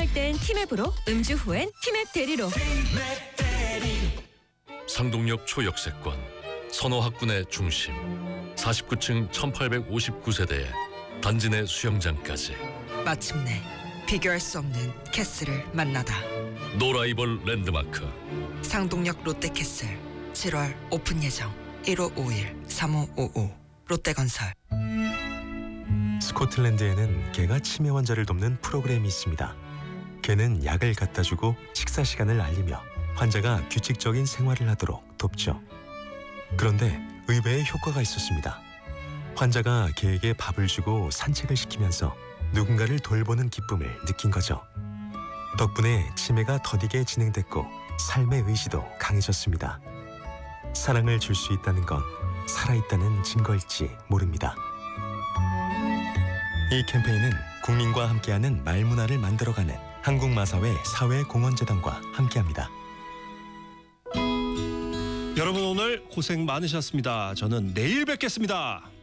필요할 땐 티맵으로, 음주 후엔 티맵 대리로. 상동역 초역세권, 선호학군의 중심, 49층 1859세대에 단지 내 수영장까지. 마침내 비교할 수 없는 캐슬을 만나다. 노라이벌 랜드마크. 상동역 롯데캐슬 7월 오픈 예정. 1551-3555 롯데건설. 스코틀랜드에는 개가 치매 환자를 돕는 프로그램이 있습니다. 개는 약을 갖다 주고 식사 시간을 알리며 환자가 규칙적인 생활을 하도록 돕죠. 그런데 의외의 효과가 있었습니다. 환자가 개에게 밥을 주고 산책을 시키면서 누군가를 돌보는 기쁨을 느낀 거죠. 덕분에 치매가 더디게 진행됐고 삶의 의지도 강해졌습니다. 사랑을 줄 수 있다는 건 살아있다는 증거일지 모릅니다. 이 캠페인은 국민과 함께하는 말문화를 만들어가는 한국마사회 사회공헌재단과 함께합니다. 여러분 오늘 고생 많으셨습니다. 저는 내일 뵙겠습니다.